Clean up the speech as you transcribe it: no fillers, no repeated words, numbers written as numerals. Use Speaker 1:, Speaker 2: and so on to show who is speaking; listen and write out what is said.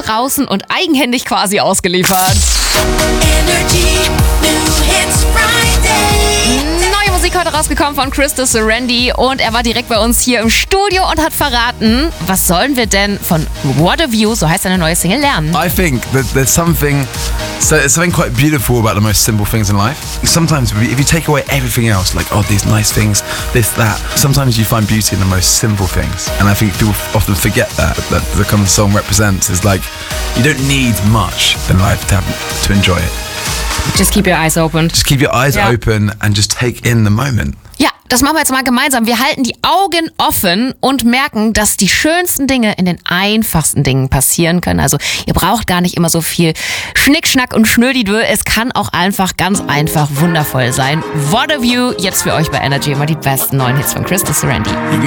Speaker 1: draußen und eigenhändig quasi ausgeliefert.
Speaker 2: Energy New Hits Friday.
Speaker 1: Neue Musik heute rausgekommen von Crystal Serenity und er war direkt bei uns hier im Studio und hat verraten, was sollen wir denn von What a View, so heißt seine neue Single, lernen?
Speaker 3: I think that there's something quite beautiful about the most simple things in life. Sometimes if you take away everything else, like, oh, these nice things, this, that, sometimes you find beauty in the most simple things. And I think people often forget that the kind of song represents is like, you don't need much in life to enjoy it.
Speaker 1: Just keep your eyes open.
Speaker 3: Just keep your eyes open and just take in the moment.
Speaker 1: Ja, das machen wir jetzt mal gemeinsam. Wir halten die Augen offen und merken, dass die schönsten Dinge in den einfachsten Dingen passieren können. Also ihr braucht gar nicht immer so viel Schnickschnack und Schnödidö. Es kann auch einfach ganz einfach wundervoll sein. What a View, jetzt für euch bei Energy immer die besten neuen Hits von Crystal Serenity.